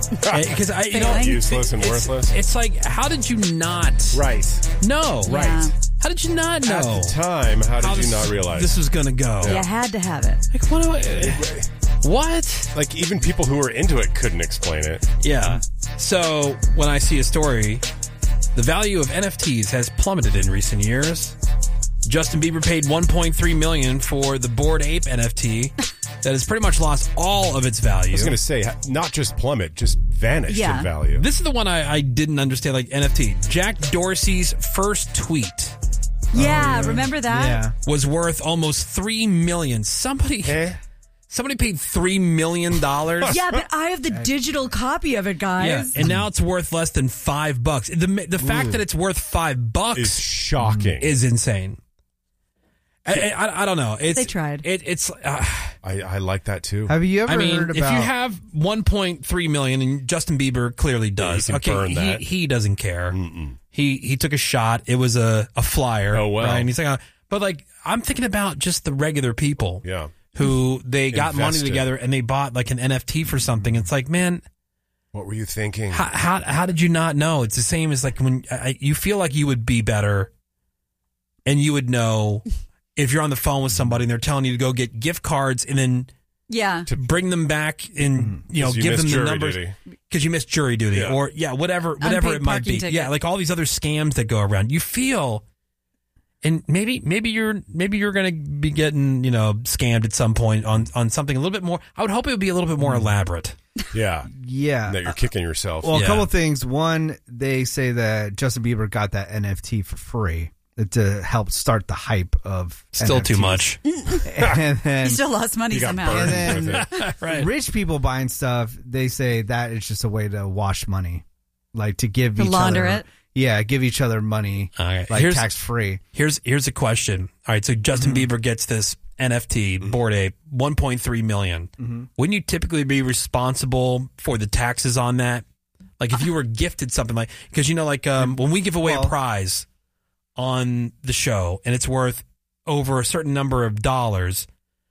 Because useless and worthless. It's like, how did you not know? Right. Yeah. How did you not know? At the time, how did you not realize this was going to go? You had to have it. Like, what? Like, even people who were into it couldn't explain it. Yeah. So, when I see a story, the value of NFTs has plummeted in recent years. Justin Bieber paid $1.3 million for the Bored Ape NFT that has pretty much lost all of its value. I was going to say, not just plummet, just vanished in value. This is the one I didn't understand, like NFT. Jack Dorsey's first tweet. Yeah, remember that? Yeah. Was worth almost $3 million. Somebody paid $3 million. Yeah, but I have the digital copy of it, guys. Yeah, and now it's worth less than $5. The fact that it's worth $5 is shocking. Is insane. I don't know. They tried. I like that too. Have you ever heard about... if you have $1.3 million, and Justin Bieber clearly does, he can burn that. He doesn't care. He took a shot. It was a flyer. Oh, well. Right? And he's like, but like, I'm thinking about just the regular people. Yeah. Who they got money together and they bought like an NFT for something. It's like, man, what were you thinking? How did you not know? It's the same as like when you feel like you would be better, and you would know if you're on the phone with somebody and they're telling you to go get gift cards and then to bring them back and give them the numbers because you missed jury duty or whatever it might be. Ticket. Yeah, like all these other scams that go around. You feel. And maybe you're going to be getting, scammed at some point on something a little bit more. I would hope it would be a little bit more elaborate. Yeah. Yeah. That you're kicking yourself. Well, a couple of things. One, they say that Justin Bieber got that NFT for free to help start the hype of Still NFTs. Too much. And then, he still lost money somehow. And then rich people buying stuff, they say that it's just a way to wash money. Like to give to each launder other. it. Yeah, give each other money, like tax-free. Here's a question. All right, so Justin Bieber gets this NFT, Bored Ape, $1.3 million. Wouldn't you typically be responsible for the taxes on that? Like if you were gifted something like, because when we give away a prize on the show and it's worth over a certain number of dollars,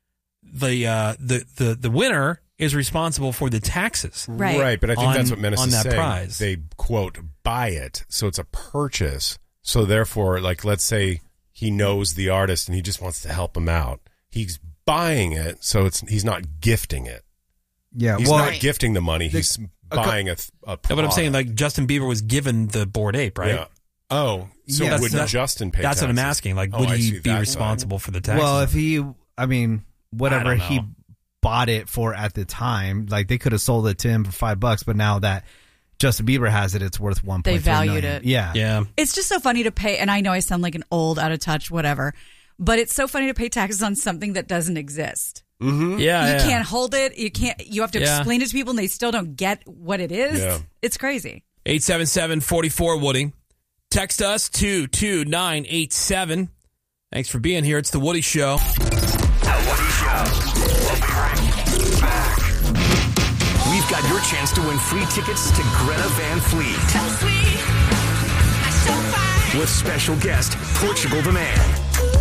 the winner is responsible for the taxes. Right, but I think that's what Menace is saying. Prize. They, quote, buy it, so it's a purchase. So therefore, like, let's say he knows the artist and he just wants to help him out. He's buying it, so he's not gifting it. Yeah, he's not gifting the money. He's buying a product. But I'm saying, like, Justin Bieber was given the Bored Ape, right? Yeah. Oh, so would Justin pay That's taxes? what I'm asking. Like, would he be responsible for the taxes? Well, if whatever he bought it for at the time, like they could have sold it to him for $5, but now that Justin Bieber has it, it's worth $1.3 million. They valued it. Yeah. It's just so funny to pay, and I know I sound like an old, out of touch, whatever, but it's so funny to pay taxes on something that doesn't exist. Mm-hmm. Yeah, you can't hold it. You have to explain it to people, and they still don't get what it is. Yeah. It's crazy. 877-44-WOODY. Text us 22987. Thanks for being here. It's the Woody Show. The Woody Show. We'll be right back. We've got your chance to win free tickets to Greta Van Fleet. So sweet. So fine. With special guest, Portugal the Man.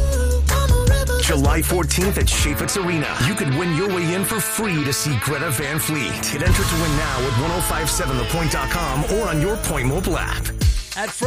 July 14th at Chaifetz Arena. You could win your way in for free to see Greta Van Fleet. Hit enter to win now at 1057thepoint.com or on your Point mobile app. At